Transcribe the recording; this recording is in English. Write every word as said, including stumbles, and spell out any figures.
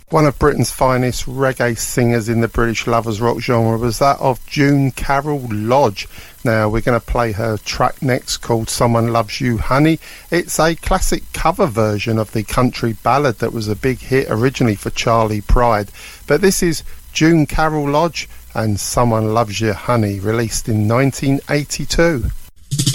One of Britain's finest reggae singers in the British lovers rock genre was that of June Carroll Lodge. Now we're going to play her track next called Someone Loves You Honey. It's a classic cover version of the country ballad that was a big hit originally for Charlie Pride. But this is June Carroll Lodge and Someone Loves You Honey, released in nineteen eighty-two.